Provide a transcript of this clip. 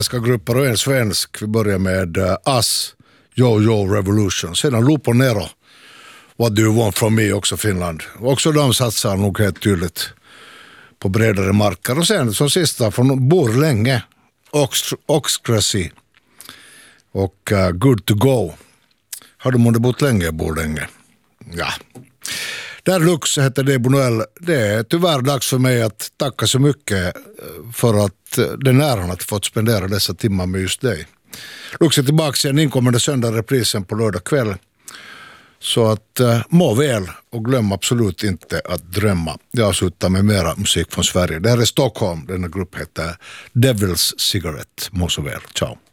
grupper och en svensk. Vi börjar med Us, Yo-Yo Revolution. Sedan Lupo Nero, What Do You Want From Me, också Finland. Också de satsar nog helt tydligt på bredare marker. Och sen som sista från Borlänge, Oxcracy och Good To Go. Har du månde bott länge i Borlänge? Ja. Där Lux heter det Bonuel. Det är tyvärr dags för mig att tacka så mycket för att den äran att fått spendera dessa timmar med just dig. Lux är tillbaka igen inkommande söndag, reprisen på lördag kväll. Så att må väl och glöm absolut inte att drömma. Jag avslutar med mera musik från Sverige. Det här är Stockholm. Denna grupp heter Devil's Cigarette. Må så väl. Ciao.